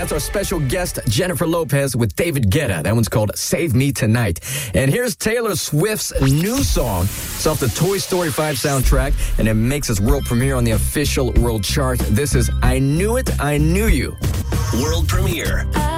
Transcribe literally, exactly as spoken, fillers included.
That's our special guest, Jennifer Lopez, with David Guetta. That one's called Save Me Tonight. And here's Taylor Swift's new song. It's off the Toy Story five soundtrack, and it makes its world premiere on the official world chart. This is I Knew It, I Knew You. World premiere.